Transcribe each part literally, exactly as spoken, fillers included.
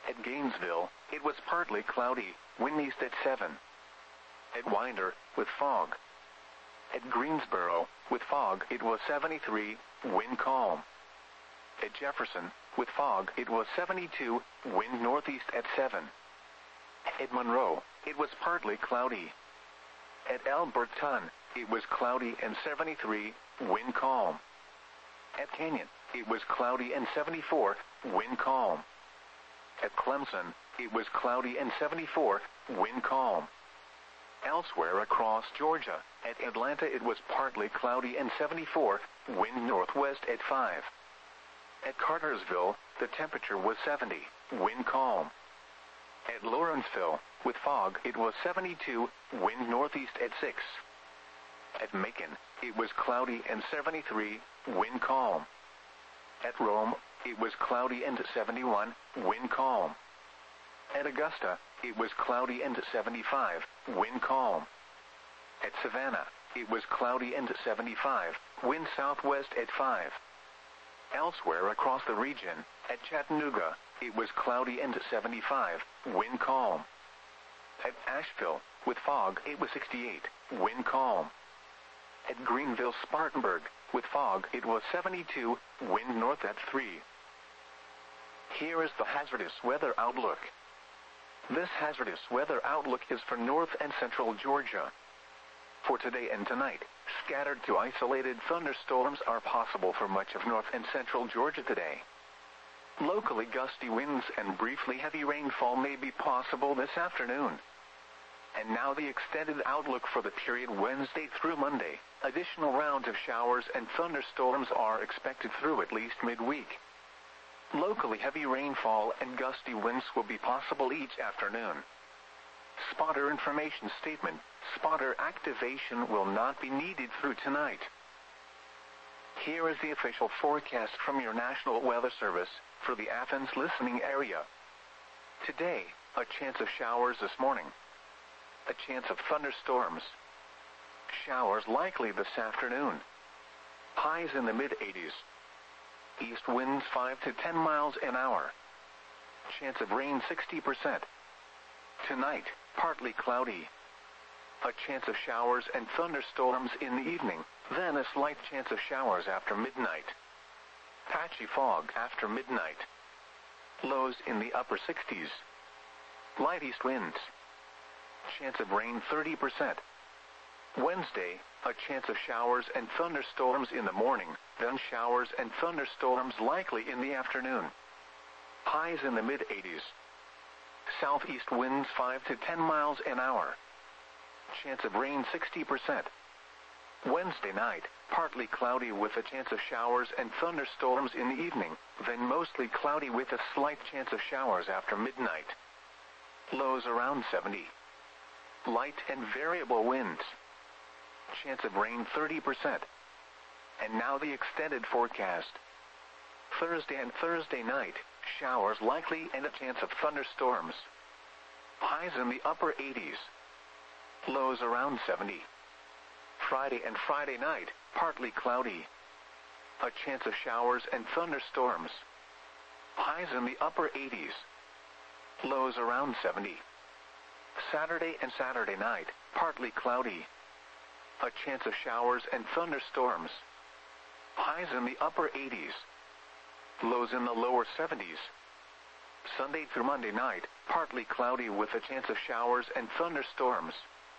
At Gainesville, it was partly cloudy, wind east at seven. At Winder, with fog. At Greensboro, with fog, it was seventy-three, wind calm. At Jefferson, with fog, it was seventy-two, wind northeast at seven. At Monroe, it was partly cloudy. At Alberton, it was cloudy and seventy-three, wind calm. At Canyon, it was cloudy and seventy-four, wind calm. At Clemson, it was cloudy and seventy-four, wind calm. Elsewhere across Georgia, at Atlanta it was partly cloudy and seventy-four, wind northwest at five. At Cartersville, the temperature was seventy, wind calm. At Lawrenceville, with fog, it was seventy-two, wind northeast at six. At Macon, it was cloudy and seventy-three, wind calm. At Rome, it was cloudy and seventy-one, wind calm. At Augusta, it was cloudy and seventy-five, wind calm. At Savannah, it was cloudy and seventy-five, wind southwest at five. Elsewhere across the region, at Chattanooga, it was cloudy and seventy-five, wind calm. At Asheville, with fog, it was sixty-eight, wind calm. At Greenville-Spartanburg, with fog, it was seventy-two, wind north at three. Here is the hazardous weather outlook. This hazardous weather outlook is for north and central Georgia. For today and tonight, scattered to isolated thunderstorms are possible for much of north and central Georgia today. Locally gusty winds and briefly heavy rainfall may be possible this afternoon. And now the extended outlook for the period Wednesday through Monday. Additional rounds of showers and thunderstorms are expected through at least midweek. Locally heavy rainfall and gusty winds will be possible each afternoon. Spotter information statement. Spotter activation will not be needed through tonight. Here is the official forecast from your National Weather Service for the Athens listening area. Today, a chance of showers this morning. A chance of thunderstorms. Showers likely this afternoon. Highs in the mid eighties. East winds five to ten miles an hour. Chance of rain sixty percent. Tonight, partly cloudy. A chance of showers and thunderstorms in the evening, then a slight chance of showers after midnight. Patchy fog after midnight. Lows in the upper sixties. Light east winds. Chance of rain thirty percent. Wednesday, a chance of showers and thunderstorms in the morning, then showers and thunderstorms likely in the afternoon. Highs in the mid eighties. Southeast winds five to ten miles an hour. Chance of rain sixty percent. Wednesday night, partly cloudy with a chance of showers and thunderstorms in the evening, then mostly cloudy with a slight chance of showers after midnight. Lows around seventy. Light and variable winds. Chance of rain thirty percent. And now the extended forecast. Thursday and Thursday night, showers likely and a chance of thunderstorms. Highs in the upper eighties. Lows around seventy. Friday and Friday night, partly cloudy. A chance of showers and thunderstorms. Highs in the upper eighties. Lows around seventy. Saturday and Saturday night, partly cloudy. A chance of showers and thunderstorms. Highs in the upper eighties. Lows in the lower seventies. Sunday through Monday night, partly cloudy with a chance of showers and thunderstorms.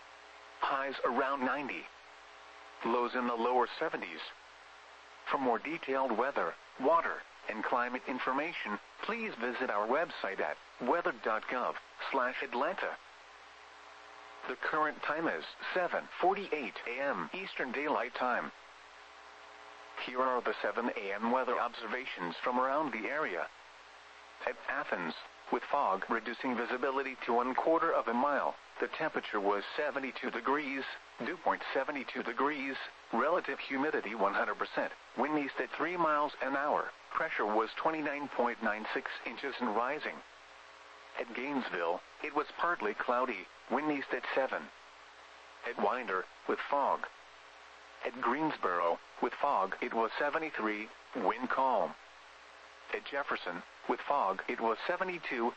Highs around ninety. Lows in the lower seventies. For more detailed weather, water, and climate information, please visit our website at weather dot gov slash Atlanta. The current time is seven forty-eight a m Eastern Daylight Time. Here are the seven a m weather observations from around the area. At Athens, with fog reducing visibility to one quarter of a mile, the temperature was seventy-two degrees, dew point seventy-two degrees, relative humidity one hundred percent, wind east at three miles an hour, pressure was twenty-nine point nine six inches and rising. At Gainesville, it was partly cloudy, wind east at seven. At Winder, with fog. At Greensboro, with fog, it was seventy-three, wind calm. At Jefferson, with fog, it was seventy-two,